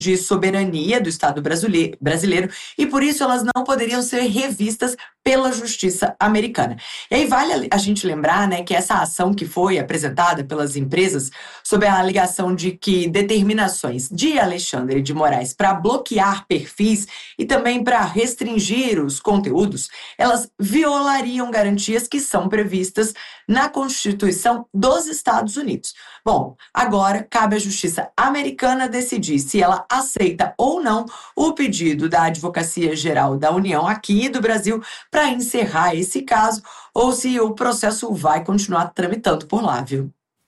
de soberania do Estado brasileiro e, por isso, elas não poderiam ser revistas pela justiça americana. E aí vale a gente lembrar, né, que essa ação que foi apresentada pelas empresas sob a alegação de que determinações de Alexandre de Moraes para bloquear perfis e também para restringir os conteúdos, elas violariam garantias que são previstas na Constituição dos Estados Unidos. Bom, agora cabe à justiça americana decidir se ela aceita ou não o pedido da Advocacia Geral da União aqui do Brasil para encerrar esse caso ou se o processo vai continuar tramitando por lá, viu?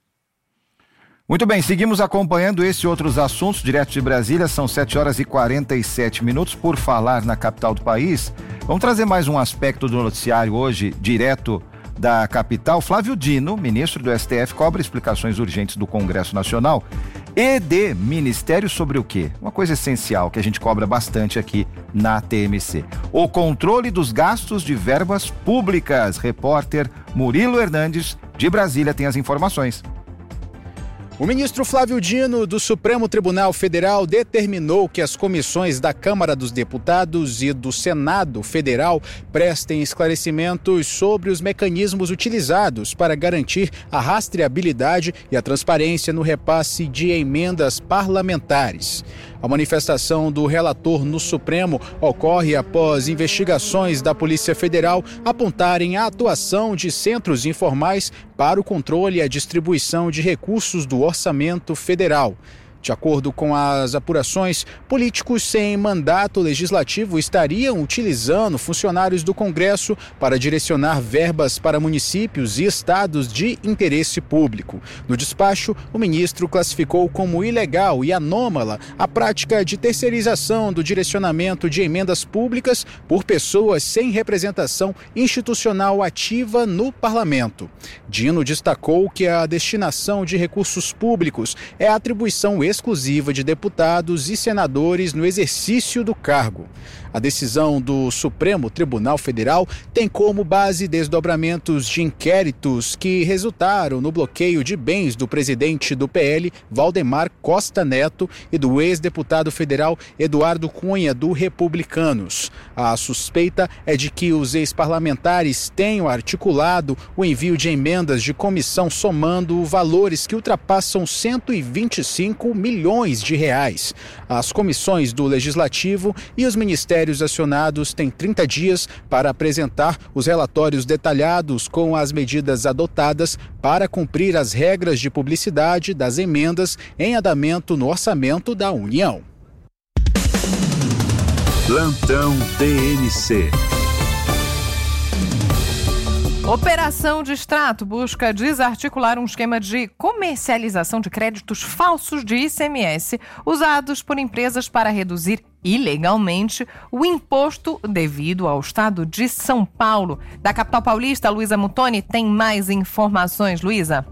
Muito bem, seguimos acompanhando esse e outros assuntos direto de Brasília, são 7h47. Por falar na capital do país, vamos trazer mais um aspecto do noticiário hoje, direto da capital. Flávio Dino, ministro do STF, cobra explicações urgentes do Congresso Nacional e de Ministério sobre o quê? Uma coisa essencial que a gente cobra bastante aqui na TMC. O controle dos gastos de verbas públicas. Repórter Murilo Hernandes, de Brasília, tem as informações. O ministro Flávio Dino, do Supremo Tribunal Federal, determinou que as comissões da Câmara dos Deputados e do Senado Federal prestem esclarecimentos sobre os mecanismos utilizados para garantir a rastreabilidade e a transparência no repasse de emendas parlamentares. A manifestação do relator no Supremo ocorre após investigações da Polícia Federal apontarem a atuação de centros informais para o controle e a distribuição de recursos do orçamento federal. De acordo com as apurações, políticos sem mandato legislativo estariam utilizando funcionários do Congresso para direcionar verbas para municípios e estados de interesse público. No despacho, o ministro classificou como ilegal e anômala a prática de terceirização do direcionamento de emendas públicas por pessoas sem representação institucional ativa no parlamento. Dino destacou que a destinação de recursos públicos é a atribuição exclusiva de deputados e senadores no exercício do cargo. A decisão do Supremo Tribunal Federal tem como base desdobramentos de inquéritos que resultaram no bloqueio de bens do presidente do PL, Valdemar Costa Neto, e do ex-deputado federal Eduardo Cunha, do Republicanos. A suspeita é de que os ex-parlamentares tenham articulado o envio de emendas de comissão somando valores que ultrapassam 125 milhões de reais. As comissões do Legislativo e os ministérios acionados têm 30 dias para apresentar os relatórios detalhados com as medidas adotadas para cumprir as regras de publicidade das emendas em andamento no orçamento da União. Plantão TMC. Operação de Extrato busca desarticular um esquema de comercialização de créditos falsos de ICMS usados por empresas para reduzir ilegalmente o imposto devido ao estado de São Paulo. Da capital paulista, Luísa Mutoni tem mais informações. Luísa.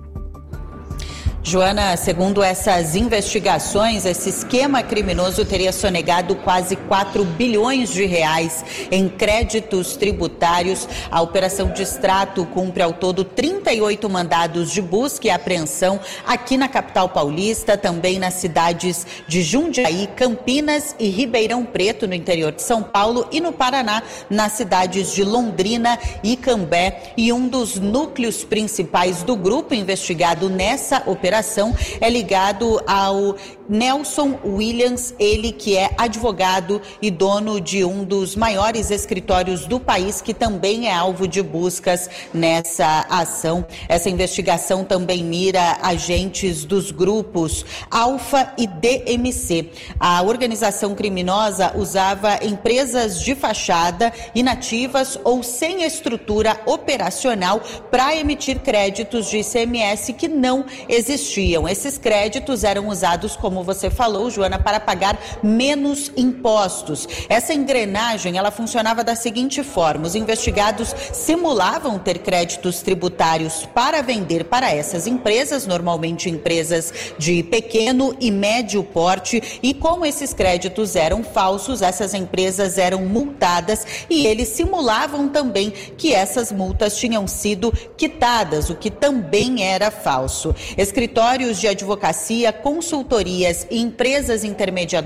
Joana, segundo essas investigações, esse esquema criminoso teria sonegado quase 4 bilhões de reais em créditos tributários. A operação de Extrato cumpre ao todo 38 mandados de busca e apreensão aqui na capital paulista, também nas cidades de Jundiaí, Campinas e Ribeirão Preto, no interior de São Paulo, e no Paraná, nas cidades de Londrina e Cambé. E um dos núcleos principais do grupo investigado nessa operação é ligado ao Nelson Williams, ele que é advogado e dono de um dos maiores escritórios do país, que também é alvo de buscas nessa ação. Essa investigação também mira agentes dos grupos Alfa e DMC. A organização criminosa usava empresas de fachada, inativas ou sem estrutura operacional para emitir créditos de ICMS que não existiam. Esses créditos eram usados, como você falou, Joana, para pagar menos impostos. Essa engrenagem, ela funcionava da seguinte forma: os investigados simulavam ter créditos tributários para vender para essas empresas, normalmente empresas de pequeno e médio porte, e como esses créditos eram falsos, essas empresas eram multadas e eles simulavam também que essas multas tinham sido quitadas, o que também era falso. Escritores escritórios de advocacia, consultorias e empresas intermediadoras